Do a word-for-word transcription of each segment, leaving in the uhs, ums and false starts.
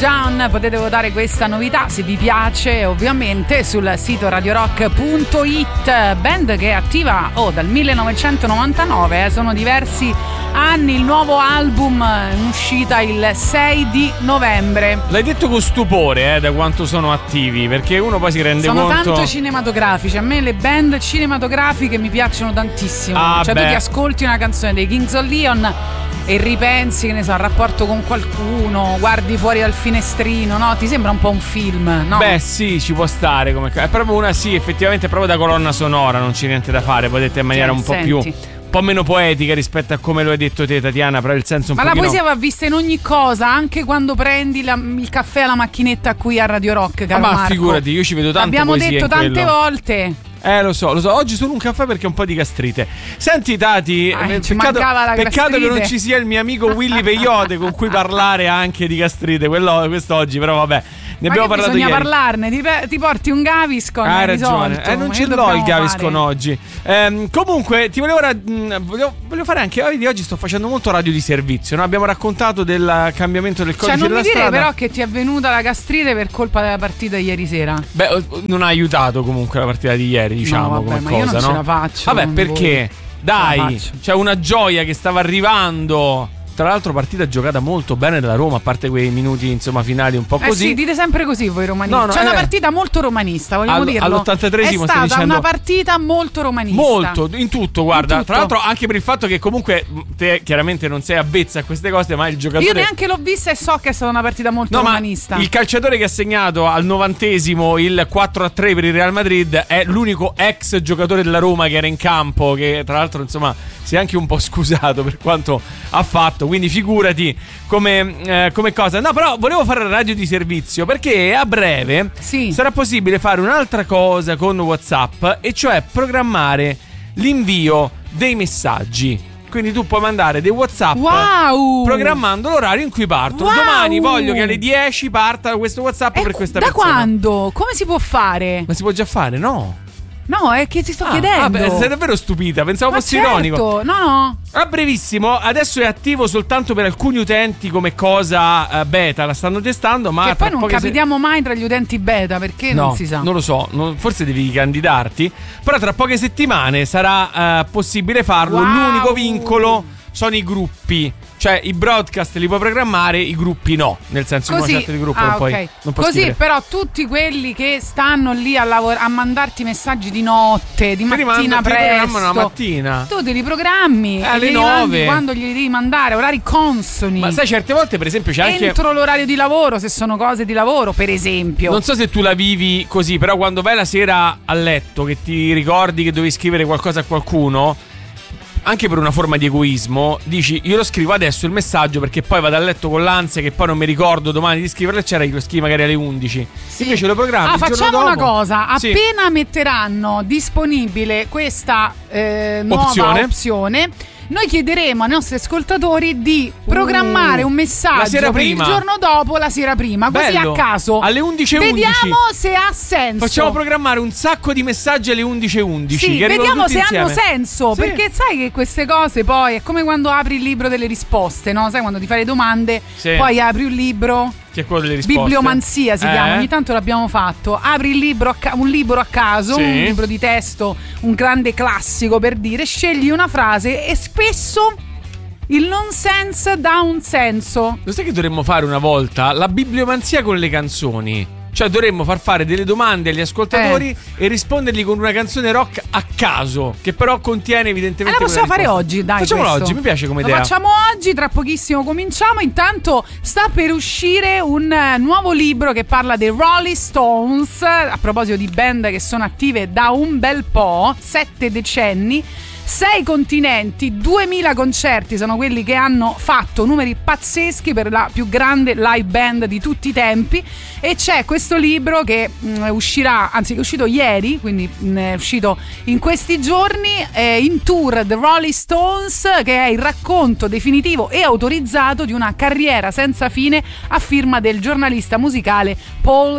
Down. Potete votare questa novità se vi piace, ovviamente, sul sito radio rock punto it. Band che è attiva oh, dal millenovecentonovantanove, eh, sono diversi anni. Il nuovo album in uscita il sei di novembre. L'hai detto con stupore, eh, da quanto sono attivi, perché uno poi si rende sono conto. Sono tanto cinematografici. A me le band cinematografiche mi piacciono tantissimo. Ah, cioè beh. tu ti ascolti una canzone dei Kings of Leon e ripensi, che ne so, al rapporto con qualcuno, guardi fuori dal finestrino, no? Ti sembra un po' un film, no? Beh, sì, ci può stare come. È proprio una, sì, effettivamente è proprio da colonna sonora, non c'è niente da fare, potete in maniera Sì, un po' senti. più un po' meno poetica rispetto a come lo hai detto te, Tatiana, però il senso un Ma pochino... la poesia va vista in ogni cosa, anche quando prendi la, il caffè alla macchinetta qui a Radio Rock, caro Ma Marco. figurati, io ci vedo tante L'abbiamo poesie detto in tante quello. volte. Eh, lo so, lo so. Oggi solo un caffè perché ho un po' di gastrite. Senti, Tati, Ah, eh, ci peccato, mancava la peccato che gastrite. non ci sia il mio amico Willy Peyote con cui parlare anche di gastrite. Quello, quest'oggi, però vabbè. Ne abbiamo Ma che parlato bisogna ieri. parlarne, ti, ti porti un Gaviscon. Hai hai ragione, risolto. eh, non Ma ce che l'ho il dobbiamo Gaviscon fare? oggi. Ehm, comunque, ti volevo, ra- mh, volevo, volevo fare anche. Vedi, oggi sto facendo molto radio di servizio. No? Abbiamo raccontato del cambiamento del Cioè codice non della mi dire strada. però che ti è venuta la gastrite per colpa della partita di ieri sera. Beh, non ha aiutato comunque la partita di ieri, diciamo, No, vabbè, come ma cosa, io non no? ce la faccio. Vabbè, con perché? voi. Dai, Ce la faccio. c'è una gioia che stava arrivando. Tra l'altro partita giocata molto bene dalla Roma, a parte quei minuti insomma finali un po' Eh così. sì, dite sempre così voi romanisti. No, no, C'è una eh. partita molto romanista, vogliamo All- dirlo. all'ottantatreesimo È stai stata dicendo- una partita molto romanista. Molto, in tutto, guarda. In tutto. Tra l'altro anche per il fatto che comunque te chiaramente non sei avvezza a queste cose, ma il giocatore... Io neanche l'ho vista e so che è stata una partita molto No, ma romanista. il calciatore che ha segnato al novantesimo il quattro a tre per il Real Madrid è l'unico ex giocatore della Roma che era in campo, che tra l'altro insomma si è anche un po' scusato per quanto ha fatto, quindi figurati come, eh, come cosa. No, però volevo fare la radio di servizio perché a breve Sì. sarà possibile fare un'altra cosa con WhatsApp, e cioè programmare l'invio dei messaggi. Quindi tu puoi mandare dei WhatsApp Wow! programmando l'orario in cui partono. Wow! Domani voglio che alle dieci parta questo WhatsApp E per qu- questa da persona. quando? Come si può fare? Ma si può già fare? No. No, è che ti sto Ah, chiedendo. ah, beh, sei davvero stupita, pensavo Ma fossi certo. ironico. No, no. A brevissimo, adesso è attivo soltanto per alcuni utenti come cosa eh, beta, la stanno testando, ma Che tra poi non poche se- capitiamo mai tra gli utenti beta, perché No, non si sa. non lo so, non- forse devi candidarti. Però tra poche settimane sarà eh, possibile farlo. Wow. L'unico vincolo sono i gruppi. Cioè i broadcast li puoi programmare, i gruppi no. Nel senso che Così, una chat di gruppo ah, non puoi, ok. non puoi Così scrivere. però tutti quelli che stanno lì a, lavor- a mandarti messaggi di notte, di Ti mattina rimando- ti presto, programmano la mattina. tu te li programmi Eh, e alle li mandi nove. quando glieli devi mandare, orari consoni. Ma sai, certe volte per esempio c'è anche... Entro l'orario di lavoro, se sono cose di lavoro, per esempio. Non so se tu la vivi così, però quando vai la sera a letto che ti ricordi che dovevi scrivere qualcosa a qualcuno, anche per una forma di egoismo, dici io lo scrivo adesso il messaggio perché poi vado a letto con l'ansia che poi non mi ricordo domani di scriverlo, eccetera, io lo scrivo magari alle undici. Sì. Invece lo programmi Ah, il giorno facciamo una dopo. cosa. Sì. Appena metteranno disponibile questa eh, nuova Opzione. opzione, noi chiederemo ai nostri ascoltatori di programmare Uh, un messaggio la sera per prima. il giorno dopo, la sera prima, così Bello. a caso. Alle undici e undici. Vediamo se ha senso. Facciamo programmare un sacco di messaggi alle undici e undici. Sì, che arrivano vediamo tutti se hanno insieme. senso. Sì. Perché sai che queste cose poi è come quando apri il libro delle risposte, no? Sai quando ti fai le domande, Sì. poi apri un libro. Che è quello delle risposte. Bibliomanzia si Eh? chiama, ogni tanto l'abbiamo fatto. Apri il libro a ca- un libro a caso, Sì. un libro di testo, un grande classico per dire, scegli una frase e spesso il nonsense dà un senso. Lo sai che dovremmo fare una volta? La bibliomanzia con le canzoni. Cioè dovremmo far fare delle domande agli ascoltatori Eh. e rispondergli con una canzone rock a caso, che però contiene E evidentemente la possiamo quella fare risposta. oggi, dai. Facciamolo questo. oggi, mi piace come Lo idea. facciamo oggi, tra pochissimo cominciamo. Intanto sta per uscire un eh, nuovo libro che parla dei Rolling Stones, a proposito di band che sono attive da un bel po', sette decenni. Sei continenti, duemila concerti sono quelli che hanno fatto, numeri pazzeschi per la più grande live band di tutti i tempi. E c'è questo libro che mh, uscirà, anzi che è uscito ieri, quindi mh, è uscito in questi giorni, eh, in tour The Rolling Stones, che è il racconto definitivo e autorizzato di una carriera senza fine a firma del giornalista musicale Paul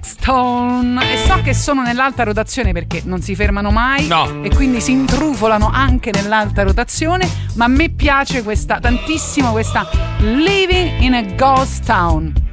Sexton. E so che sono nell'alta rotazione perché non si fermano mai, No. e quindi si intrufolano anche nell'alta rotazione, ma a me piace questa tantissimo, questa Living in a Ghost Town.